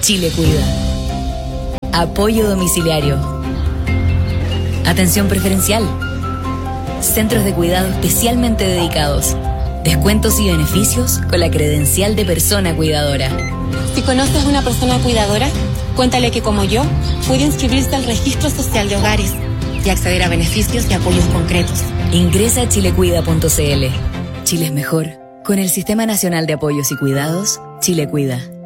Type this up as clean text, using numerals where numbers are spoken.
Chile Cuida. Apoyo domiciliario. Atención preferencial. Centros de cuidado especialmente dedicados. Descuentos y beneficios con la credencial de persona cuidadora. Si conoces a una persona cuidadora, cuéntale que como yo, puede inscribirse al Registro Social de Hogares y acceder a beneficios y apoyos concretos. Ingresa a chilecuida.cl. Chile es mejor. Con el Sistema Nacional de Apoyos y Cuidados, Chile Cuida.